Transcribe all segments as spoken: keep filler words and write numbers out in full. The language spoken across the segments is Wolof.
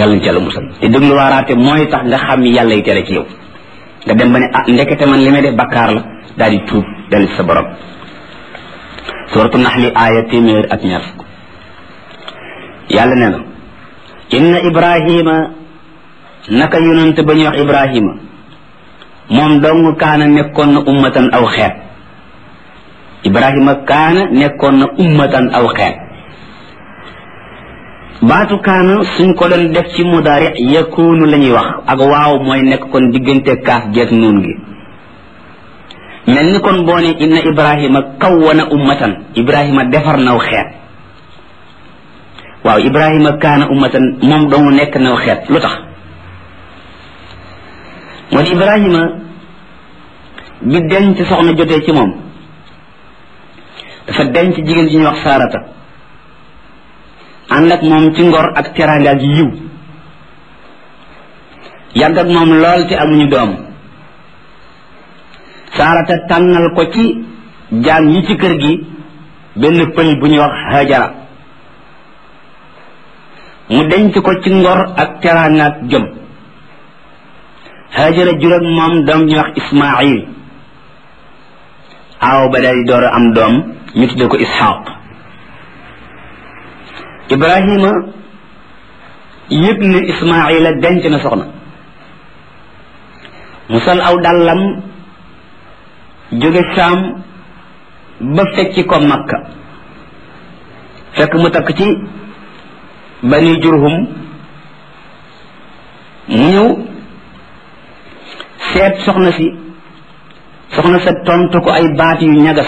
yàlla ci yàlla musal te déglu waaraate mooy tax nga xam yàlla yi tere ci yow nga dem ba ne ah ndekete man li may def bakkaar la daal di tuub dellu ci sa borom suratu naxli aaya téeméer ak ñaar fukk yàlla nee na inna ibrahima naka yonent ba ñuy wax ibrahima moom dong kaana nekkoon na ummatan aw xeet ibrahima kaana nekkoon na ummatan aw xeet baatu kaana suñ ko doon def ci mudaari yakunu la ñuy wax ak waaw mooy nekk kon diggante kaaf geet nuun gi mel ni kon boo ne inna ibrahima kawwana ummatan ibrahima defar naw xeet waaw ibrahima kaana ummatan moom dong nekk naw xeet lu tax moo di ibrahima bi denc soxna jotee ci moom dafa denc jigéen ji ñuy wax saarata ànd ak moom ci ngor ak teraanga ak yiw yàgg ak moom lool te amuñu doom saarata tànnal ko ci jaam yi ci kër gi benn pël bu ñuy wax hajara mu denc ko ci ngor ak teraanga ak jom hajara jur ak moom doom ñuy wax ismail aaw ba daal di door a am doom ñu tudde ko ishaq ibrahima yëg ne ismaila denc na soxna mu sol aw dàllam jóge saam ba fekki ko makka fekk mu takk ci bani jurhum mu ñëw seet soxna si soxna sa tontu ko ay baat yu ñagas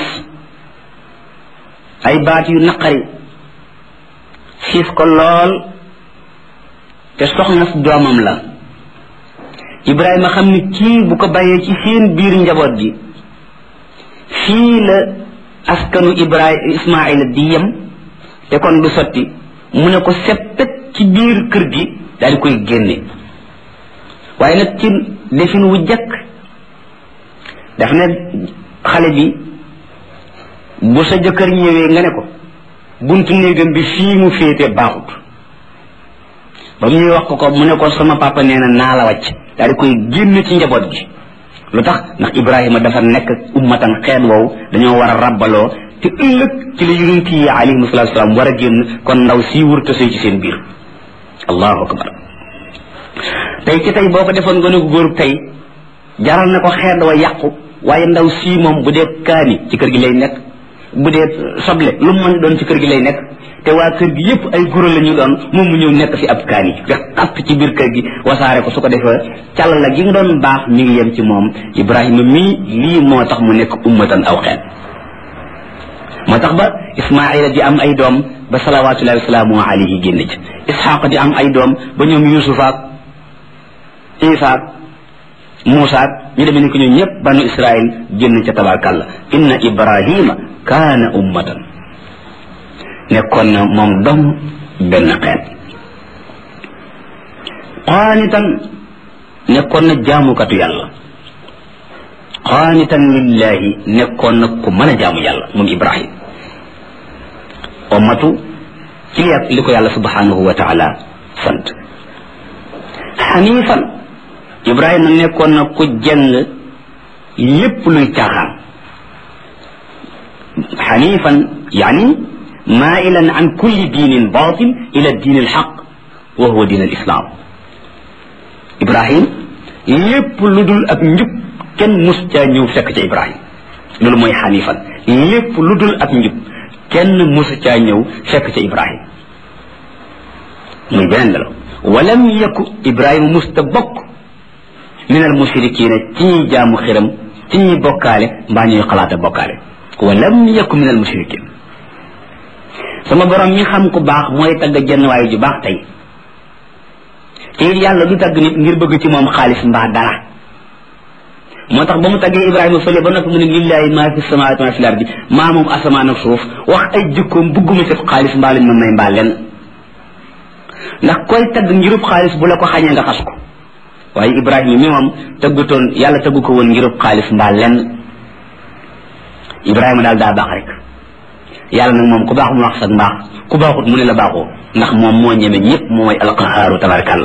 ay baat yu naqari xiif ko lool te soxna si doomam la ibrahima xam ni kii bu ko bàyyee ci seen biir njaboot gi fii la askanu ibrahima ismaila di yem te kon du sotti mu ne ko seppet ci biir kër gi daal di koy génne waaye nag ci defin wu jëkk daf ne xale bi bu sa jëkkër ñëwee nga ne ko buntu néegam bi fii mu féete baaxut ba mu ñuy wax ko ko mu ne ko sama papa nee na naa la wàcc daal di koy génn ci njaboot gi lu tax ndax ibrahima dafa nekk ummatan xeet woowu dañoo war a rabbaloo te ëllëg ci la yonent yi alayhimu salaatu salaam war a génn kon ndaw sii wurta sëy ci seen biir allahu akbar tey ci tey boo ko defoon nga ne ko góor tey jaral na ko xeet wa yàqu waaye ndaw sii moom bu dee kaani ci kër gi lay nekk bu dee soble lu mu mën doon ci kër gi lay nekk te waa kër gi yépp ay goro la ñu doon moom mu ñëw nekk fi ab kaani nga xapp ci biir kër gi wasaare ko su ko defee càll la gi nga doon baax mi ngi yem ci moom ibrahima mii lii moo tax mu nekk ummatan aw xeet moo tax ba ismaila di am ay doom ba salawatullahi wasalaamu alayhi génn ci ishaq di am ay doom ba ñoom yusufaak isaak muusaak ñu demee ni ko ñoom ñëpp banu israil génn ca tabarkàlla inna ibrahima kaana ummatan nekkoon na moom dom benn xeet qaanitan nekkoon na jaamukatu yàlla qaanitan lillahi nekkoon na ku mën a jaamu yàlla moom ibrahim ummatu ci li ko yàlla subhanahu wa taala sant xanifan ibrahima nekkoon na ku jeng lépp luy caaxaan xanifan yani mailan an kulli diinin batil ila diin alxaq wa huwa diin alislam ibrahim lépp lu dul ak njub kenn mus caa ñëw fekk ca ibrahim loolu mooy xanifan lépp lu dul ak njub kenn mus caa ñëw fekk ca ibrahim muy beneen la walam yaku ibrahima musta bokk min al mushrikina ci ñuy jaamu xiram ci ñuy bokkaale mbaa ñuy xalaata bokkaale walam yaku min al mushrikin sama borom mi xam ku baax mooy tagg jenn waaye ju baax tey te yàlla du tagg nit ngir bëgg ci moom xaalis mbaa dara moo tax ba mu taggee ibrahima fële ba noppi mu ne lillahi maa fi samawaati maa fi l ardi maa moom asamaan ak suuf wax ay jikkoom bugguma ci xaalis mbaa lañ ma may mbaa lenn ndax koy tagg ngirub xaalis bu la ko xañee nga xas ko waaye ibrahima mi moom tëggutoon yàlla tëggu ko woon ngirub xaalis mbaa lenn ibrahima daal daa baax rek yàlla nag moom ku baax mu wax sax mbaax ku baaxut mu ne la baaxoo ndax moom moo ñeme ñëpp mooy alqahaaru tabarakàllah